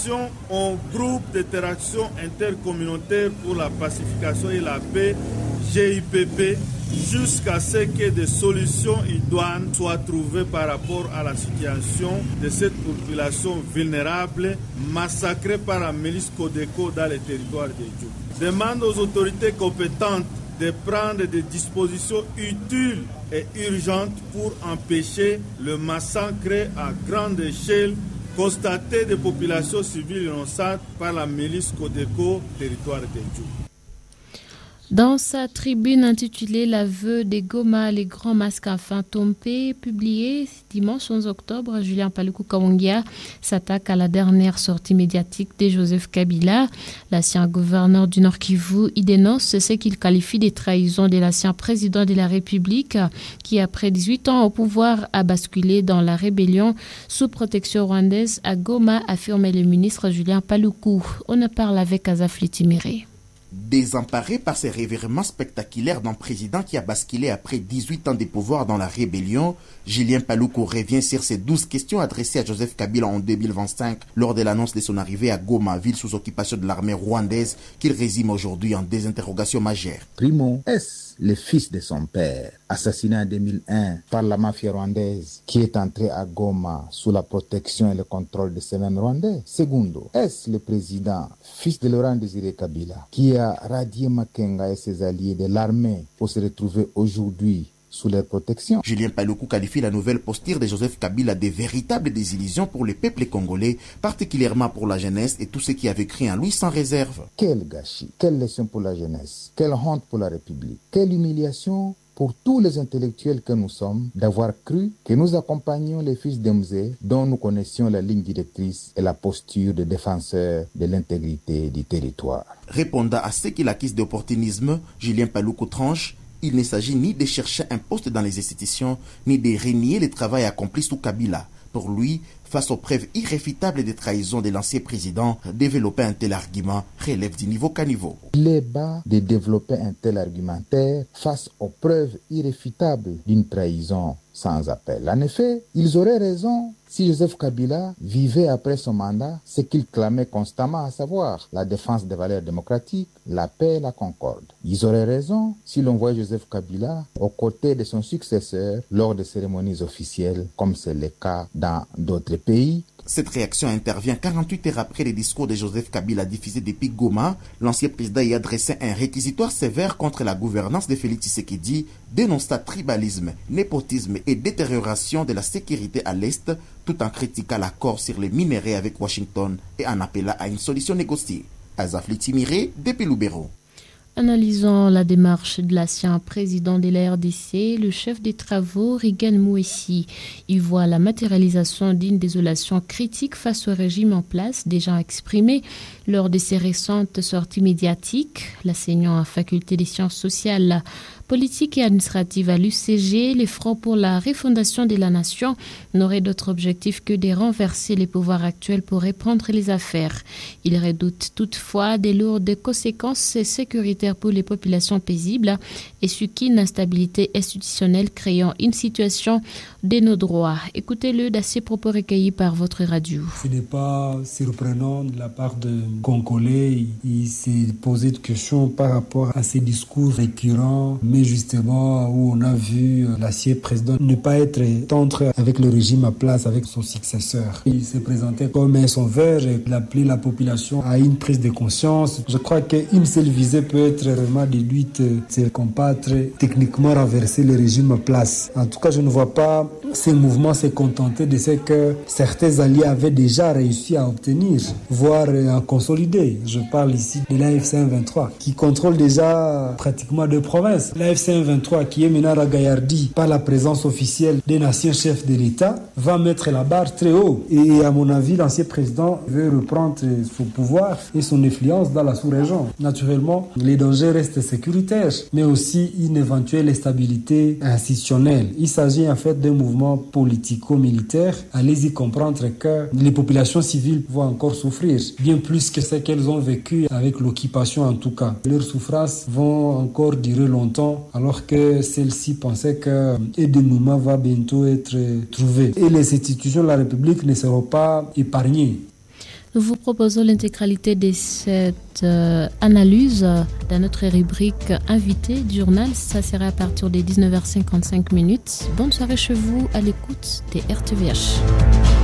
En groupe d'interaction intercommunautaire pour la pacification et la paix, GIPP, jusqu'à ce que des solutions idoines soient trouvées par rapport à la situation de cette population vulnérable massacrée par la milice Codeco dans les territoires de Djoum. Demande aux autorités compétentes de prendre des dispositions utiles et urgentes pour empêcher le massacre à grande échelle constaté des populations civiles innocentes par la milice Codeco, territoire de Djoum. Dans sa tribune intitulée L'aveu des Goma, les grands masques enfin tombés, publiée dimanche 11 octobre, Julien Paluku Kawangia s'attaque à la dernière sortie médiatique de Joseph Kabila. L'ancien gouverneur du Nord Kivu y dénonce ce qu'il qualifie des trahisons de l'ancien président de la République qui, après 18 ans au pouvoir, a basculé dans la rébellion sous protection rwandaise à Goma, affirmait le ministre Julien Paluku. On en parle avec Azafli Timiré. Désemparé par ces revirements spectaculaires d'un président qui a basculé après 18 ans de pouvoir dans la rébellion, Julien Paluku revient sur ces 12 questions adressées à Joseph Kabila en 2025 lors de l'annonce de son arrivée à Goma, ville sous occupation de l'armée rwandaise, qu'il résume aujourd'hui en des interrogations majeures. Primo, est-ce le fils de son père, assassiné en 2001 par la mafia rwandaise, qui est entré à Goma sous la protection et le contrôle de ces mêmes Rwandais? Secondo, est-ce le président, fils de Laurent Désiré Kabila, qui a radié Makenga et ses alliés de l'armée pour se retrouver aujourd'hui sous leur protection? Julien Paluku qualifie la nouvelle posture de Joseph Kabila de véritable désillusion pour le peuple congolais, particulièrement pour la jeunesse et tous ceux qui avaient cru en lui sans réserve. Quel gâchis, quelle leçon pour la jeunesse, quelle honte pour la République, quelle humiliation pour tous les intellectuels que nous sommes d'avoir cru que nous accompagnions les fils d'Emzé dont nous connaissions la ligne directrice et la posture de défenseur de l'intégrité du territoire. Répondant à ceux qui l'accusent d'opportunisme, Julien Paluku tranche: il ne s'agit ni de chercher un poste dans les institutions, ni de renier le travail accompli sous Kabila. Pour lui, face aux preuves irréfutables de trahison de l'ancien président, développer un tel argument relève du niveau caniveau. Il est bas de développer un tel argumentaire face aux preuves irréfutables d'une trahison sans appel. En effet, ils auraient raison si Joseph Kabila vivait après son mandat ce qu'il clamait constamment, à savoir la défense des valeurs démocratiques, la paix et la concorde. Ils auraient raison si l'on voyait Joseph Kabila aux côtés de son successeur lors de cérémonies officielles, comme c'est le cas dans d'autres pays. Cette réaction intervient 48 heures après les discours de Joseph Kabila diffusés depuis Goma. L'ancien président y adressait un réquisitoire sévère contre la gouvernance de Félix Tshisekedi, dénonçant tribalisme, népotisme et détérioration de la sécurité à l'Est, tout en critiquant l'accord sur les minéraux avec Washington et en appelant à une solution négociée. Azafli Timiré, depuis Lubero. Analysant la démarche de l'ancien président de la RDC, le chef des travaux, Regan Mouessi, y voit la matérialisation d'une désolation critique face au régime en place déjà exprimé lors de ses récentes sorties médiatiques. L'enseignant en faculté des sciences sociales, politiques et administratives à l'UCG, les Fronts pour la refondation de la nation n'auraient d'autre objectif que de renverser les pouvoirs actuels pour reprendre les affaires. Il redoute toutefois des lourdes conséquences sécuritaires pour les populations paisibles et ce qu'une instabilité institutionnelle créant une situation de nos droits. Écoutez-le dans ces propos recueillis par votre radio. Ce n'est pas surprenant de la part de Congolais. Il s'est posé de questions par rapport à ces discours récurrents, mais justement où on a vu l'ancien président ne pas être tendre avec le régime à place, avec son successeur. Il s'est présenté comme un sauveur et il a appelé la population à une prise de conscience. Je crois qu'une seule visée peut être vraiment déduite, c'est combattre, techniquement renverser le régime à place. En tout cas, je ne vois pas ces mouvements se contenter de ce que certains alliés avaient déjà réussi à obtenir, voire à consolider. Je parle ici de l'AFC M23 qui contrôle déjà pratiquement 2 provinces. L'AFC M23 qui est maintenant ragaillardi par la présence officielle des anciens chefs de l'État va mettre la barre très haut. Et à mon avis, l'ancien président veut reprendre son pouvoir et son influence dans la sous-région. Naturellement, les dangers restent sécuritaires, mais aussi une éventuelle instabilité institutionnelle. Il s'agit en fait d'un mouvement politico-militaire. Allez-y comprendre que les populations civiles vont encore souffrir, bien plus que ce qu'elles ont vécu avec l'occupation en tout cas. Leurs souffrances vont encore durer longtemps, alors que celles-ci pensaient que un dénouement va bientôt être trouvé. Et les institutions de la République ne seront pas épargnées. Nous vous proposons l'intégralité de cette analyse dans notre rubrique invité du journal. Ça sera à partir des 19h55. Bonne soirée chez vous à l'écoute des RTVH.